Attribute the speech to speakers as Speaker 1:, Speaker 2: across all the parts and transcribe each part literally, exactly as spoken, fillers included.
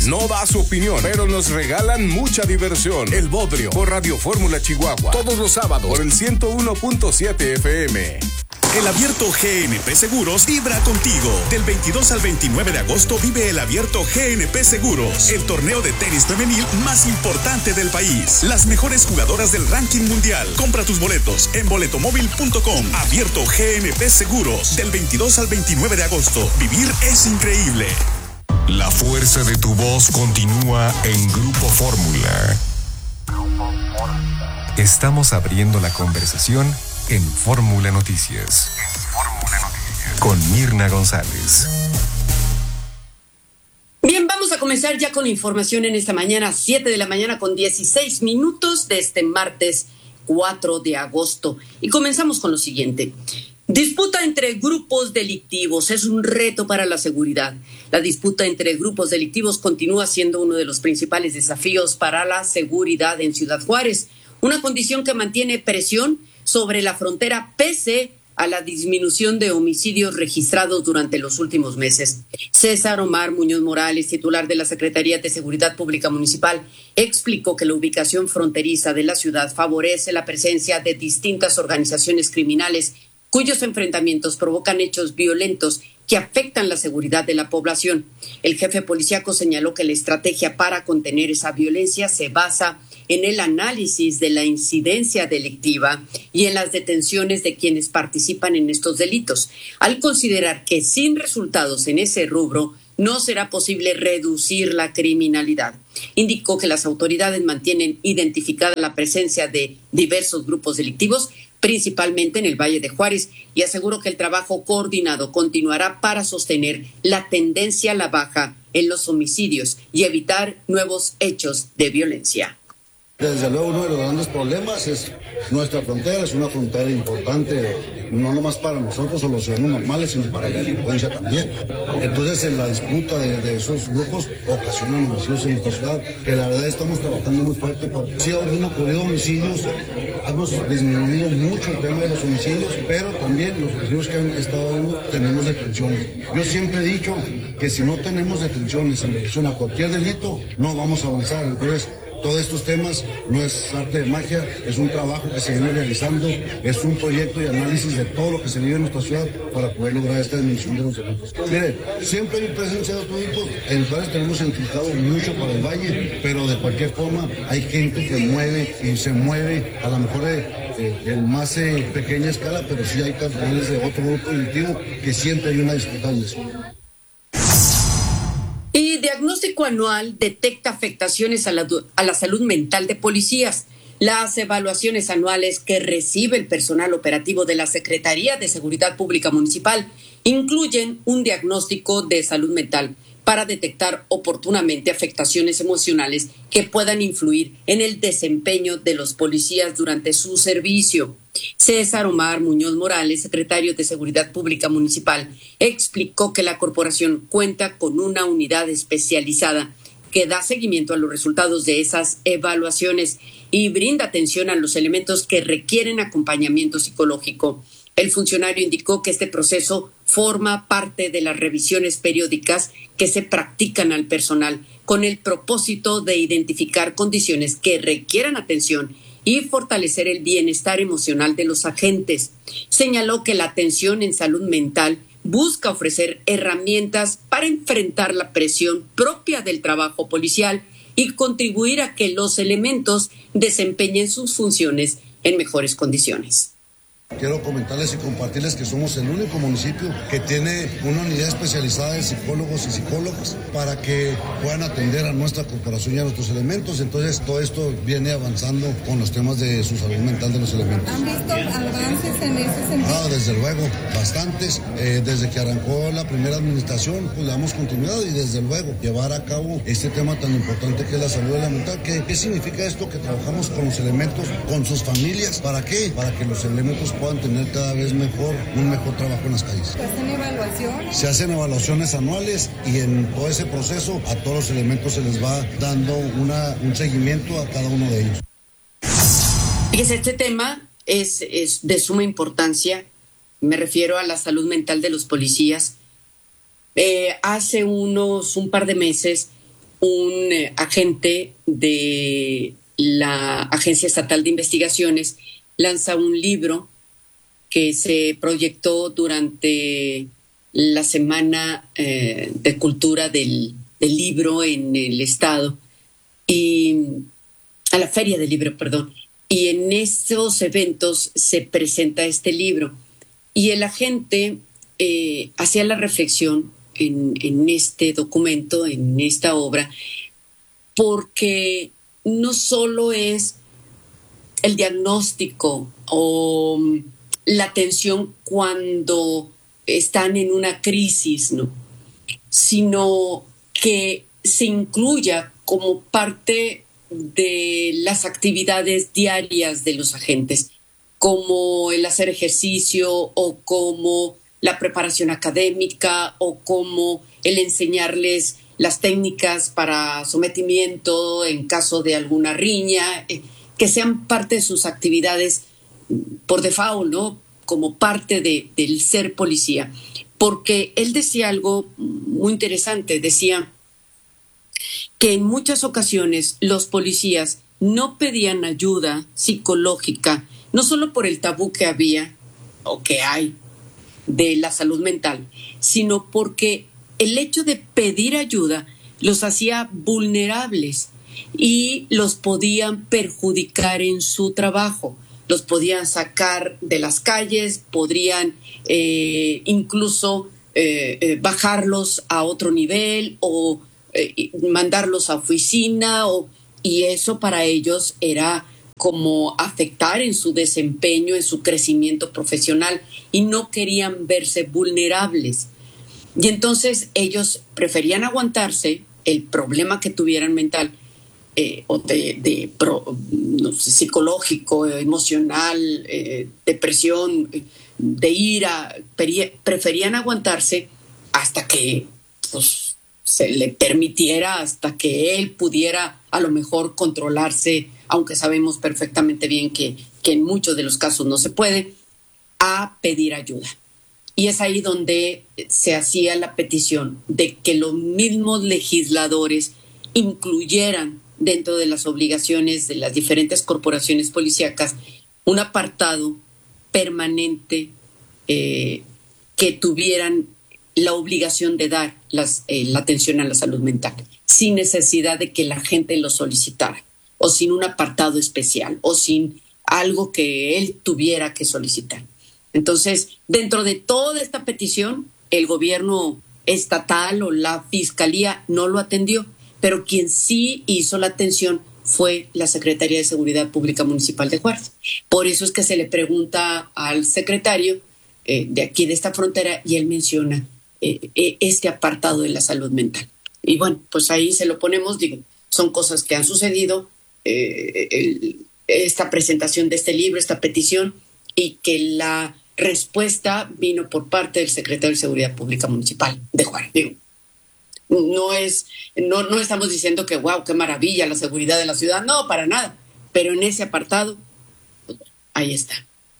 Speaker 1: No da su opinión, pero nos regalan mucha diversión. El Bodrio, por Radio Fórmula Chihuahua. Todos los sábados, por el ciento uno punto siete F M.
Speaker 2: El Abierto G N P Seguros vibra contigo. Del veintidós al veintinueve de agosto vive el Abierto G N P Seguros, el torneo de tenis femenil más importante del país. Las mejores jugadoras del ranking mundial. Compra tus boletos en boletomóvil punto com. Abierto G N P Seguros, del veintidós al veintinueve de agosto. Vivir es increíble.
Speaker 3: La fuerza de tu voz continúa en Grupo Fórmula. Estamos abriendo la conversación en Fórmula Noticias. Fórmula Noticias. Con Mirna González.
Speaker 4: Bien, vamos a comenzar ya con información en esta mañana, siete de la mañana con dieciséis minutos de este martes cuatro de agosto. Y comenzamos con lo siguiente. Disputa entre grupos delictivos es un reto para la seguridad. La disputa entre grupos delictivos continúa siendo uno de los principales desafíos para la seguridad en Ciudad Juárez, una condición que mantiene presión sobre la frontera pese a la disminución de homicidios registrados durante los últimos meses. César Omar Muñoz Morales, titular de la Secretaría de Seguridad Pública Municipal, explicó que la ubicación fronteriza de la ciudad favorece la presencia de distintas organizaciones criminales cuyos enfrentamientos provocan hechos violentos que afectan la seguridad de la población. El jefe policíaco señaló que la estrategia para contener esa violencia se basa en el análisis de la incidencia delictiva y en las detenciones de quienes participan en estos delitos, al considerar que sin resultados en ese rubro no será posible reducir la criminalidad. Indicó que las autoridades mantienen identificada la presencia de diversos grupos delictivos, principalmente en el Valle de Juárez, y aseguró que el trabajo coordinado continuará para sostener la tendencia a la baja en los homicidios y evitar nuevos hechos de violencia.
Speaker 5: Desde luego uno de los grandes problemas es nuestra frontera, es una frontera importante, no nomás para nosotros o los ciudadanos normales, sino para la delincuencia también. Entonces en la disputa de, de esos grupos ocasionan homicidios en nuestra ciudad, que la verdad estamos trabajando muy fuerte porque sí han ocurrido homicidios, hemos disminuido mucho el tema de los homicidios, pero también los homicidios que han estado dando tenemos detenciones. Yo siempre he dicho que si no tenemos detenciones en relación a cualquier delito, no vamos a avanzar. Entonces, todos estos temas no es arte de magia, es un trabajo que se viene realizando, es un proyecto y análisis de todo lo que se vive en nuestra ciudad para poder lograr esta disminución de los delitos. Mire, siempre hay presencia de otros delitos, en Juárez tenemos infiltrado mucho para el valle, pero de cualquier forma hay gente que mueve y se mueve, a lo mejor de, de, de más eh, pequeña escala, pero sí hay carteles de otro grupo delictivo que siempre hay una disputa en eso.
Speaker 4: Y diagnóstico anual detecta afectaciones a la, a la salud mental de policías. Las evaluaciones anuales que recibe el personal operativo de la Secretaría de Seguridad Pública Municipal incluyen un diagnóstico de salud mental para detectar oportunamente afectaciones emocionales que puedan influir en el desempeño de los policías durante su servicio. César Omar Muñoz Morales, secretario de Seguridad Pública Municipal, explicó que la corporación cuenta con una unidad especializada que da seguimiento a los resultados de esas evaluaciones y brinda atención a los elementos que requieren acompañamiento psicológico. El funcionario indicó que este proceso forma parte de las revisiones periódicas que se practican al personal con el propósito de identificar condiciones que requieran atención y fortalecer el bienestar emocional de los agentes. Señaló que la atención en salud mental busca ofrecer herramientas para enfrentar la presión propia del trabajo policial y contribuir a que los elementos desempeñen sus funciones en mejores condiciones.
Speaker 5: Quiero comentarles y compartirles que somos el único municipio que tiene una unidad especializada de psicólogos y psicólogas para que puedan atender a nuestra corporación y a nuestros elementos. Entonces, todo esto viene avanzando con los temas de su salud mental de los elementos.
Speaker 6: ¿Han visto avances en ese sentido?
Speaker 5: Ah, desde luego, bastantes. Eh, desde que arrancó la primera administración, pues le damos continuidad y desde luego llevar a cabo este tema tan importante que es la salud mental. ¿Qué, qué significa esto? Que trabajamos con los elementos, con sus familias. ¿Para qué? Para que los elementos puedan tener cada vez mejor, un mejor trabajo en las calles.
Speaker 6: ¿Se hacen evaluaciones?
Speaker 5: Se hacen evaluaciones anuales y en todo ese proceso a todos los elementos se les va dando una, un seguimiento a cada uno de ellos.
Speaker 4: Fíjese, este tema es, es de suma importancia. Me refiero a la salud mental de los policías. Eh, hace unos un par de meses un eh, agente de la Agencia Estatal de Investigaciones lanza un libro que se proyectó durante la Semana eh, de Cultura del, del Libro en el Estado, y a la Feria del Libro, perdón. Y en estos eventos se presenta este libro. Y el agente eh, hacía la reflexión en, en este documento, en esta obra, porque no solo es el diagnóstico o la atención cuando están en una crisis, ¿no?, sino que se incluya como parte de las actividades diarias de los agentes, como el hacer ejercicio o como la preparación académica o como el enseñarles las técnicas para sometimiento en caso de alguna riña, eh, que sean parte de sus actividades por default, ¿no?, como parte de, del ser policía. Porque él decía algo muy interesante, decía que en muchas ocasiones los policías no pedían ayuda psicológica, no solo por el tabú que había o que hay de la salud mental, sino porque el hecho de pedir ayuda los hacía vulnerables y los podían perjudicar en su trabajo, los podían sacar de las calles, podrían eh, incluso eh, eh, bajarlos a otro nivel o eh, mandarlos a oficina, o, y eso para ellos era como afectar en su desempeño, en su crecimiento profesional, y no querían verse vulnerables. Y entonces ellos preferían aguantarse el problema que tuvieran mental, eh, o de, de pro, no sé, psicológico, emocional, eh, depresión, de ira, preferían aguantarse hasta que pues, se le permitiera, hasta que él pudiera a lo mejor controlarse, aunque sabemos perfectamente bien que, que en muchos de los casos no se puede, a pedir ayuda. Y es ahí donde se hacía la petición de que los mismos legisladores incluyeran dentro de las obligaciones de las diferentes corporaciones policíacas un apartado permanente eh, que tuvieran la obligación de dar las, eh, la atención a la salud mental, sin necesidad de que la gente lo solicitara, o sin un apartado especial, o sin algo que él tuviera que solicitar. Entonces, dentro de toda esta petición, el gobierno estatal o la fiscalía no lo atendió, pero quien sí hizo la atención fue la Secretaría de Seguridad Pública Municipal de Juárez. Por eso es que se le pregunta al secretario eh, de aquí de esta frontera, y él menciona eh, eh, este apartado de la salud mental. Y bueno, pues ahí se lo ponemos, digo, son cosas que han sucedido, eh, el, esta presentación de este libro, esta petición, y que la respuesta vino por parte del secretario de Seguridad Pública Municipal de Juárez. Digo, no es, no, no estamos diciendo que wow, qué maravilla la seguridad de la ciudad, no, para nada, pero en ese apartado, pues, ahí está.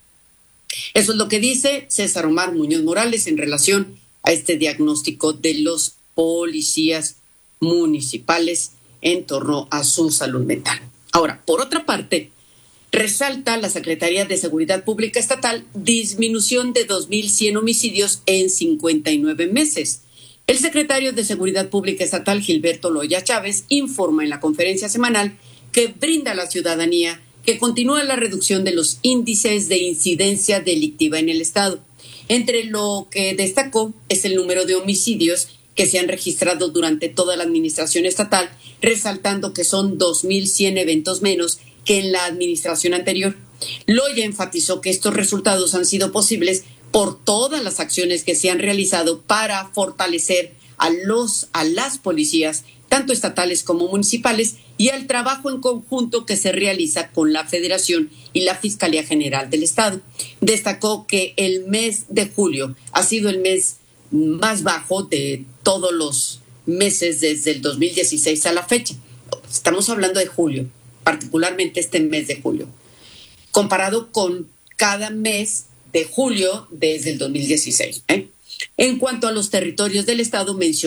Speaker 4: Eso es lo que dice César Omar Muñoz Morales en relación a este diagnóstico de los policías municipales en torno a su salud mental. Ahora, por otra parte, resalta la Secretaría de Seguridad Pública Estatal disminución de dos mil cien homicidios en cincuenta y nueve meses. El secretario de Seguridad Pública Estatal, Gilberto Loya Chávez, informa en la conferencia semanal que brinda a la ciudadanía que continúa la reducción de los índices de incidencia delictiva en el Estado. Entre lo que destacó es el número de homicidios que se han registrado durante toda la administración estatal, resaltando que son dos mil cien eventos menos que en la administración anterior. Loya enfatizó que estos resultados han sido posibles por todas las acciones que se han realizado para fortalecer a los a las policías, tanto estatales como municipales, y al trabajo en conjunto que se realiza con la Federación y la Fiscalía General del Estado. Destacó que el mes de julio ha sido el mes más bajo de todos los meses desde el dos mil dieciséis a la fecha. Estamos hablando de julio, particularmente este mes de julio, comparado con cada mes de julio desde el dos mil dieciséis. ¿eh? En cuanto a los territorios del Estado, mencionó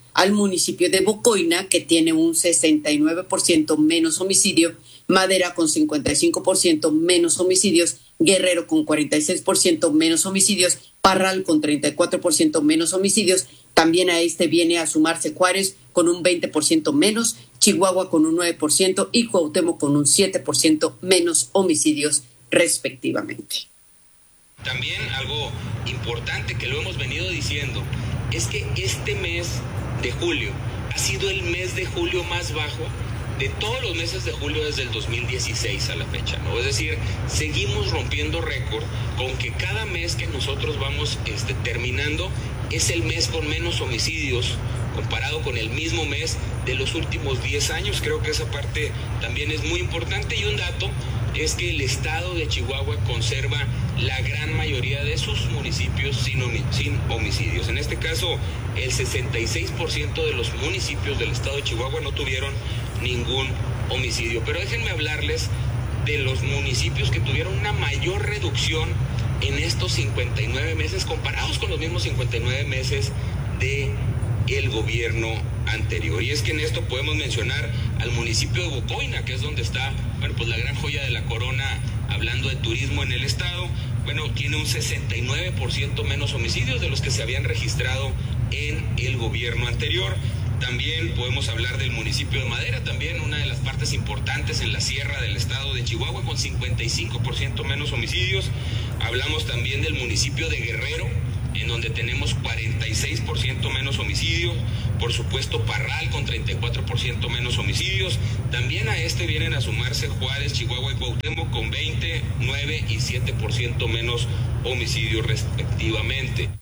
Speaker 4: al municipio de Bocoina, que tiene un sesenta y nueve por ciento menos homicidio, Madera con cincuenta y cinco por ciento menos homicidios, Guerrero con cuarenta y seis por ciento menos homicidios, Parral con treinta y cuatro por ciento menos homicidios. También a este viene a sumarse Juárez con un veinte por ciento menos, Chihuahua con un nueve por ciento y Cuauhtémoc con un siete por ciento menos homicidios respectivamente.
Speaker 7: También algo importante que lo hemos venido diciendo es que este mes de julio ha sido el mes de julio más bajo de todos los meses de julio desde el dos mil dieciséis a la fecha, ¿no? Es decir, seguimos rompiendo récord con que cada mes que nosotros vamos este, terminando es el mes con menos homicidios comparado con el mismo mes de los últimos diez años. Creo que esa parte también es muy importante. Y un dato es que el estado de Chihuahua conserva la gran mayoría de sus municipios sin, sin homicidios. En este caso, el sesenta y seis por ciento de los municipios del estado de Chihuahua no tuvieron ningún homicidio. Pero déjenme hablarles de los municipios que tuvieron una mayor reducción en estos cincuenta y nueve meses comparados con los mismos cincuenta y nueve meses de el gobierno anterior. Y es que en esto podemos mencionar al municipio de Bocoina, que es donde está, bueno, pues la gran joya de la corona, hablando de turismo en el estado. Bueno, tiene un sesenta y nueve por ciento menos homicidios de los que se habían registrado en el gobierno anterior. También podemos hablar del municipio de Madera, también una de las partes importantes en la sierra del estado de Chihuahua, con cincuenta y cinco por ciento menos homicidios. Hablamos también del municipio de Guerrero, en donde tenemos cuarenta y seis por ciento menos homicidios. Por supuesto, Parral con treinta y cuatro por ciento menos homicidios. También a este vienen a sumarse Juárez, Chihuahua y Cuauhtémoc con veinte, nueve y siete por ciento menos homicidios respectivamente.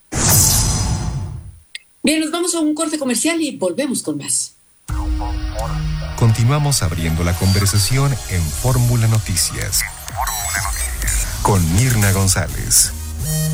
Speaker 4: Bien, nos vamos a un corte comercial y volvemos con más.
Speaker 3: Continuamos abriendo la conversación en Fórmula Noticias con Mirna González.